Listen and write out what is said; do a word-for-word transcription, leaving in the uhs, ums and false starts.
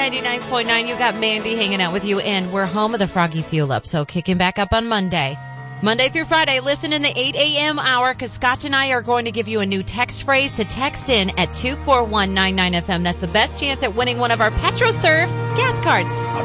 ninety-nine point nine. You got Mandy hanging out with you, and we're home of the Froggy Fuel Up, so kicking back up on Monday. Monday through Friday, listen in the eight a.m. hour, because Scotch and I are going to give you a new text phrase to text in at two four one nine nine F M. That's the best chance at winning one of our PetroServe gas cards.